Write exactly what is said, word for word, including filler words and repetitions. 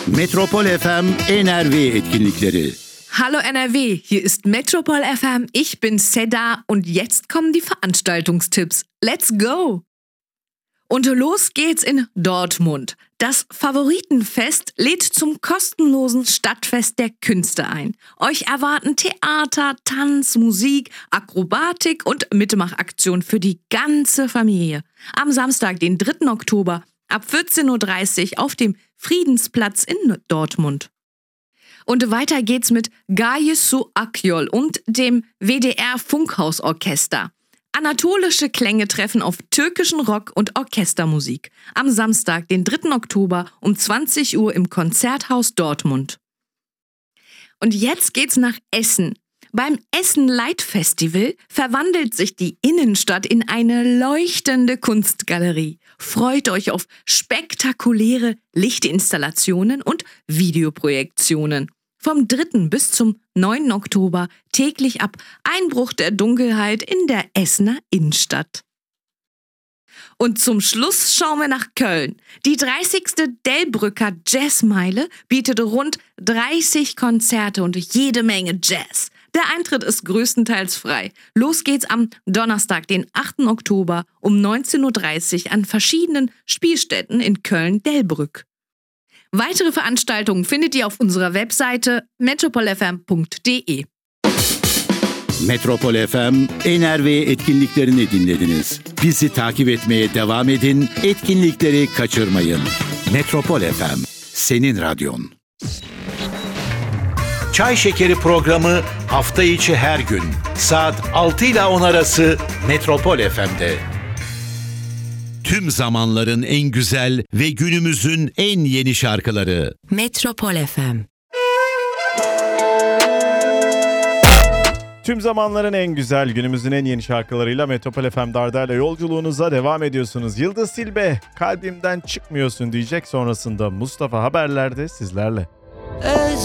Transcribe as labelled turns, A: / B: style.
A: Metropol F M N R W Etkinlikleri.
B: Hallo N R W, hier ist Metropol F M, ich bin Seda und jetzt kommen die Veranstaltungstipps. Let's go! Und los geht's in Dortmund. Das Favoritenfest lädt zum kostenlosen Stadtfest der Künste ein. Euch erwarten Theater, Tanz, Musik, Akrobatik und Mitmachaktion für die ganze Familie. Am Samstag, den dritten Oktober, ab vierzehn Uhr dreißig auf dem Friedensplatz in Dortmund. Und weiter geht's mit Gaye Su Akyol und dem W D R-Funkhausorchester. Anatolische Klänge treffen auf türkischen Rock und Orchestermusik. Am Samstag, den dritten Oktober um zwanzig Uhr im Konzerthaus Dortmund. Und jetzt geht's nach Essen. Beim Essen Light Festival verwandelt sich die Innenstadt in eine leuchtende Kunstgalerie. Freut euch auf spektakuläre Lichtinstallationen und Videoprojektionen. Vom dritten bis zum neunten Oktober täglich ab Einbruch der Dunkelheit in der Essener Innenstadt. Und zum Schluss schauen wir nach Köln. Die dreißigste Delbrücker Jazzmeile bietet rund dreißig Konzerte und jede Menge Jazz. Der Eintritt ist größtenteils frei. Los geht's am Donnerstag, den achten Oktober um neunzehn Uhr dreißig an verschiedenen Spielstätten in Köln-Delbrück. Weitere Veranstaltungen findet ihr auf unserer Webseite metropol f m punkt d e.
A: Metropol F M N R W etkinliklerini dinlediniz. Bizi takip etmeye devam edin, etkinlikleri kaçırmayın. Metropol F M, senin radyon. Çay Şekeri programı hafta içi her gün saat altı ile on arası Metropol F M'de. Tüm zamanların en güzel ve günümüzün en yeni şarkıları.
C: Metropol F M.
D: Tüm zamanların en güzel, günümüzün en yeni şarkılarıyla Metropol F M Dardar'la yolculuğunuza devam ediyorsunuz. Yıldız Tilbe, kalbimden çıkmıyorsun diyecek, sonrasında Mustafa haberlerde sizlerle.
E: Öz